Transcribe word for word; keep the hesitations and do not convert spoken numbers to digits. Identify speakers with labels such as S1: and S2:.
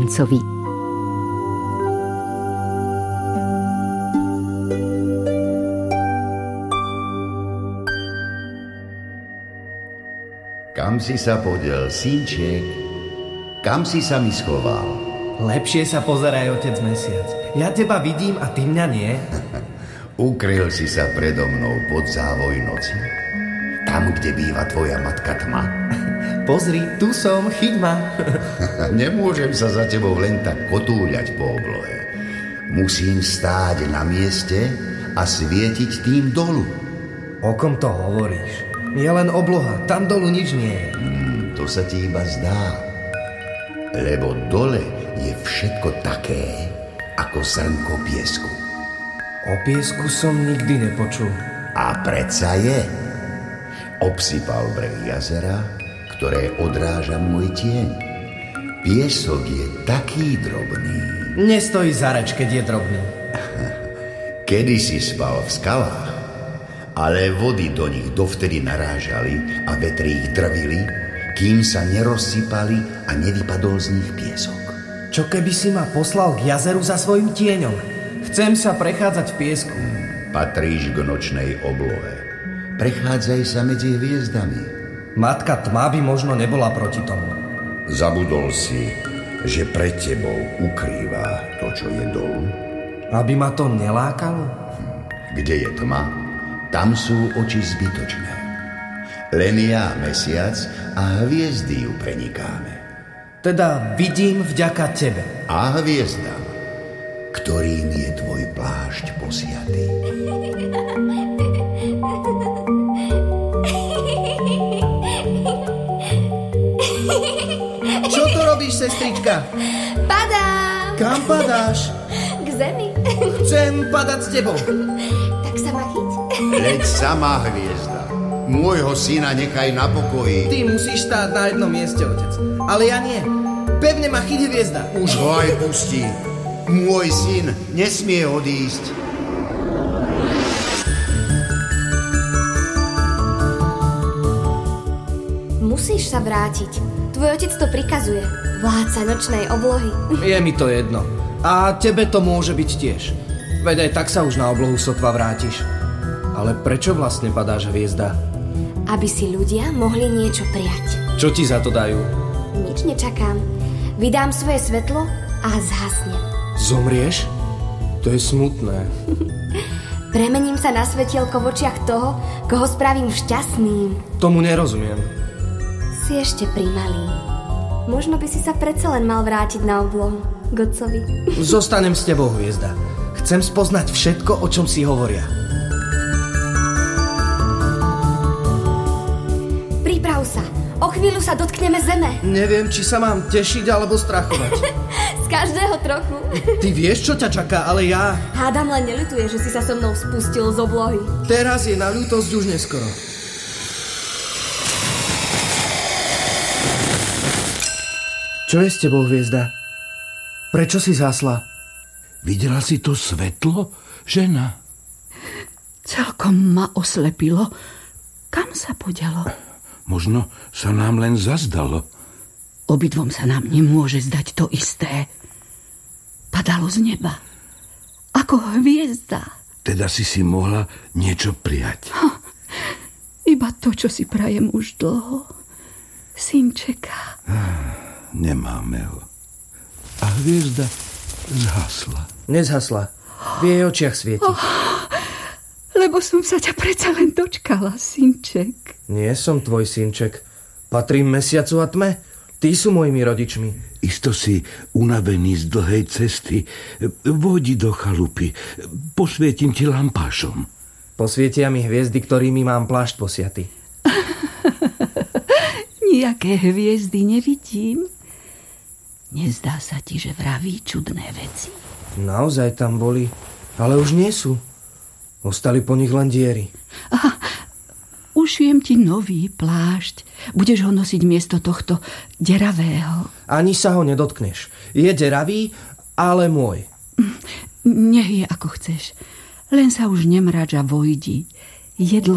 S1: princovi.
S2: Kam si sa podiel, synček? Kam si sa mi schoval?
S3: Lepšie sa pozeraj, otec Mesiac. Ja teba vidím a ty mňa nie.
S2: Ukryl si sa predo mnou pod závoj noci. Tam, kde býva tvoja matka tma.
S3: Pozri, tu som, chyť ma.
S2: Nemôžem sa za tebou len tak kotúľať po oblohe. Musím stáť na mieste a svietiť tým dolu.
S3: O kom to hovoríš? Je len obloha, tam dolu nič nie je.
S2: Hmm, to sa ti iba zdá. Lebo dole je všetko také, ako zrnko piesku.
S3: O piesku som nikdy nepočul.
S2: A predsa je. Obsypal breh jazera, ktoré odráža môj tieň. Piesok je taký drobný.
S3: Nestojí za reč, keď je drobný.
S2: Kedy si spal v skalách, ale vody do nich dovtedy narážali a vetry ich drvili, kým sa nerozsypali a nevypadol z nich piesok.
S3: Čo keby si ma poslal k jazeru za svojim tieňom? Chcem sa prechádzať v piesku.
S2: Patríš k nočnej oblohe. Prechádzaj sa medzi hviezdami.
S3: Matka tma by možno nebola proti tomu.
S2: Zabudol si, že pred tebou ukrýva to, čo je dolu?
S3: Aby ma to nelákalo?
S2: Kde je tma, tam sú oči zbytočné. Len ja, mesiac a hviezdy ju prenikáme.
S3: Teda vidím vďaka tebe.
S2: A hviezdam, ktorým je tvoj plášť posiatý.
S3: Čo tu robíš, sestrička?
S4: Padám.
S3: Kam padáš?
S4: K zemi.
S3: Chcem padať s tebou.
S4: Tak sa ma chyť.
S2: Leď sama, hviezda. Môjho syna nechaj na pokoji.
S3: Ty musíš stáť na jednom mieste, otec. Ale ja nie. Pevne ma chyť, hviezda.
S2: Už ho aj pustí. Môj syn nesmie odísť.
S4: Musíš sa vrátiť. Tvoj otec to prikazuje. Vládca nočnej oblohy.
S3: Je mi to jedno. A tebe to môže byť tiež. Veď aj tak sa už na oblohu sotva vrátiš. Ale prečo vlastne padáš, hviezda?
S4: Aby si ľudia mohli niečo prijať.
S3: Čo ti za to dajú?
S4: Nič nečakám. Vydám svoje svetlo a zhasnem.
S3: Zomrieš? To je smutné.
S4: Premením sa na svetielko v očiach toho, koho spravím šťastným.
S3: Tomu nerozumiem.
S4: Si ešte primalý. Možno by si sa predsa len mal vrátiť na oblohu, k otcovi.
S3: Zostanem s tebou, hviezda. Chcem spoznať všetko, o čom si hovoria.
S4: Priprav sa. O chvíľu sa dotkneme zeme.
S3: Neviem, či sa mám tešiť alebo strachovať.
S4: Z každého trochu.
S3: Ty vieš, čo ťa čaká, ale ja...
S4: Hádam len neľutuje, že si sa so mnou spustil z oblohy.
S3: Teraz je na ľútosť už neskoro. Čo je s tebou, hviezda? Prečo si zhasla?
S5: Videla si to svetlo, žena?
S1: Celkom ma oslepilo. Kam sa poďalo?
S5: Možno sa nám len zazdalo.
S1: Obidvom sa nám nemôže zdať to isté. Padalo z neba. Ako hviezda.
S5: Teda si si mohla niečo prijať.
S1: Ha, iba to, čo si prajem už dlho. Synčeka.
S5: Nemáme ho. A hviezda zhasla.
S3: Nezhasla. V jej očiach svieti.
S1: Oh, lebo som sa ťa predsa len dočkala, synček.
S3: Nie som tvoj synček. Patrím mesiacu a tme. Tí sú mojimi rodičmi.
S5: Isto si unavený z dlhej cesty. Vojdi do chalupy. Posvietim ti lampášom.
S3: Posvietia mi hviezdy, ktorými mám plášť posiaty.
S1: Nijaké hviezdy nevidím. Nezdá sa ti, že vraví čudné veci?
S3: Naozaj tam boli, ale už nie sú. Ostali po nich len diery.
S1: Aha, ušijem ti nový plášť. Budeš ho nosiť miesto tohto deravého.
S3: Ani sa ho nedotkneš. Je deravý, ale môj.
S1: Nech je ako chceš. Len sa už nemrač a vojdi. Jedlo